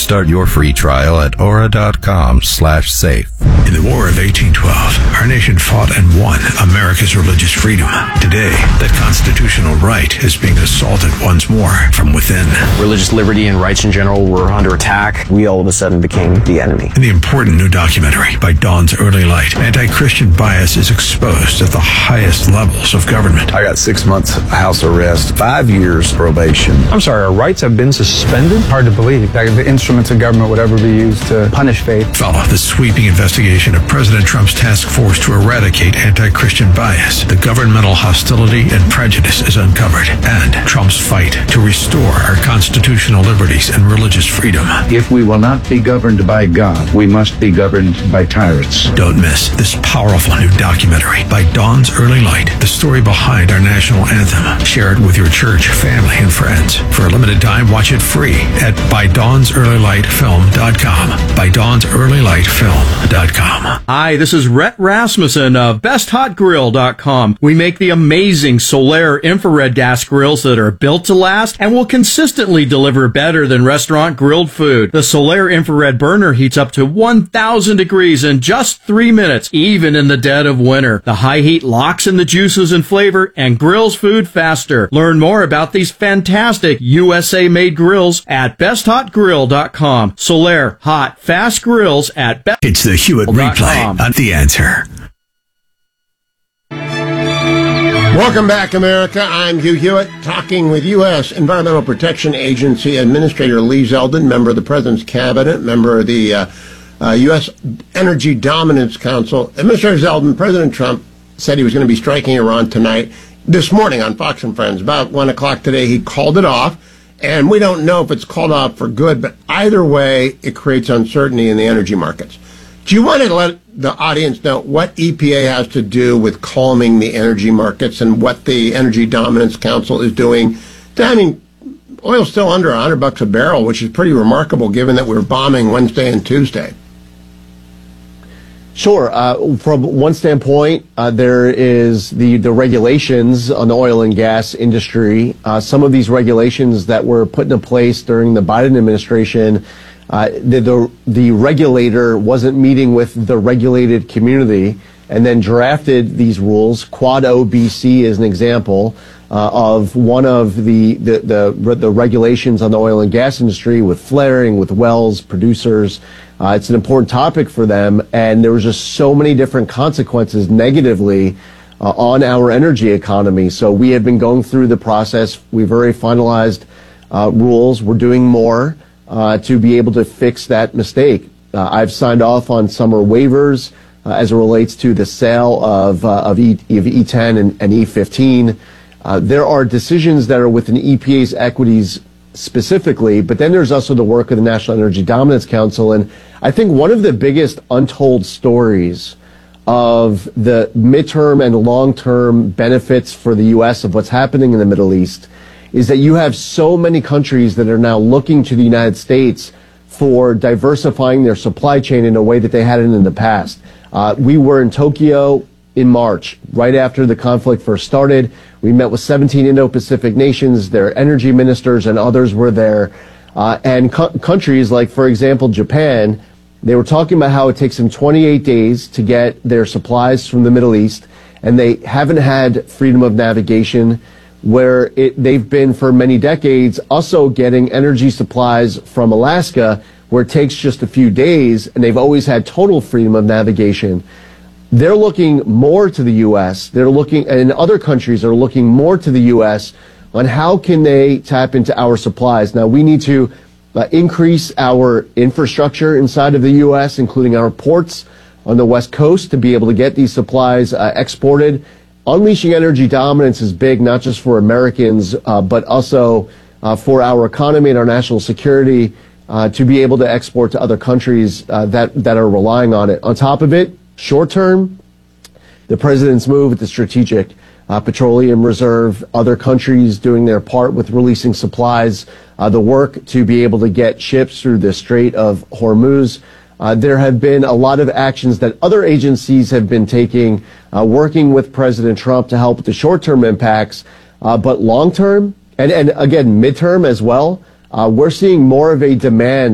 Start your free trial at aura.com/safe. In the War of 1812, our nation fought and won America's religious freedom. Today, that constitutional right is being assaulted once more from within. Religious liberty and rights in general were under attack. We all of a sudden became the enemy. In the important new documentary, By Dawn's Early Light, anti-Christian bias is exposed at the highest levels of government. I got 6 months house arrest, 5 years probation. I'm sorry, our rights have been suspended? Hard to believe that the instruments of government would ever be used to punish faith. Follow the sweeping investigation of President Trump's task force to eradicate anti-Christian bias. The governmental hostility and prejudice is uncovered, and Trump's fight to restore our constitutional liberties and religious freedom. If we will not be governed by God, we must be governed by tyrants. Don't miss this powerful new documentary, By Dawn's Early Light, the story behind our national anthem. Share it with your church, family, and friends. For a limited time, watch it free at ByDawnsEarlyLightFilm.com. ByDawnsEarlyLightFilm.com. Hi, this is Rhett Rasmussen of BestHotGrill.com. We make the amazing Solaire infrared gas grills that are built to last and will consistently deliver better than restaurant grilled food. The Solaire infrared burner heats up to 1,000 degrees in just 3 minutes, even in the dead of winter. The high heat locks in the juices and flavor and grills food faster. Learn more about these fantastic USA-made grills at BestHotGrill.com. Solaire hot, fast grills at Best. It's the Hewitt Replay on The Answer. Welcome back, America. I'm Hugh Hewitt, talking with U.S. Environmental Protection Agency Administrator Lee Zeldin, member of the President's Cabinet, member of the U.S. Energy Dominance Council. Administrator Zeldin, President Trump said he was going to be striking Iran tonight. This morning on Fox and Friends, about 1 o'clock today, he called it off. And we don't know if it's called off for good, but either way, it creates uncertainty in the energy markets. Do you want to let the audience know what EPA has to do with calming the energy markets and what the Energy Dominance Council is doing? I mean, oil's still under $100 a barrel, which is pretty remarkable given that we were bombing Wednesday and Tuesday. Sure. From one standpoint, there is the regulations on the oil and gas industry. Some of these regulations that were put into place during the Biden administration, the regulator wasn't meeting with the regulated community and then drafted these rules. Quad OBC is an example of one of the regulations on the oil and gas industry with flaring, with wells, producers. It's an important topic for them, and there was just so many different consequences negatively on our energy economy. So we have been going through the process. We've already finalized rules. We're doing more to be able to fix that mistake. I've signed off on summer waivers as it relates to the sale of E10 and E15. There are decisions that are within EPA's equities specifically, but then there's also the work of the National Energy Dominance Council. And I think one of the biggest untold stories of the midterm and long-term benefits for the U.S. of what's happening in the Middle East is that you have so many countries that are now looking to the United States for diversifying their supply chain in a way that they hadn't in the past. We were in Tokyo in March, right after the conflict first started. We met with 17 Indo-Pacific nations, their energy ministers and others were there. And countries like, for example, Japan, they were talking about how it takes them 28 days to get their supplies from the Middle East, and they haven't had freedom of navigation, where they've been for many decades also getting energy supplies from Alaska, where it takes just a few days, and they've always had total freedom of navigation. They're looking more to the U.S. They're looking, and other countries are looking more to the U.S. on how can they tap into our supplies. Now, we need to increase our infrastructure inside of the U.S., including our ports on the West Coast, to be able to get these supplies exported. Unleashing energy dominance is big, not just for Americans, but also for our economy and our national security, to be able to export to other countries that are relying on it. On top of it, short term, the president's move with the strategic petroleum reserve, other countries doing their part with releasing supplies, the work to be able to get ships through the Strait of Hormuz. There have been a lot of actions that other agencies have been taking, working with President Trump to help with the short-term impacts, but long-term and again, midterm as well, we're seeing more of a demand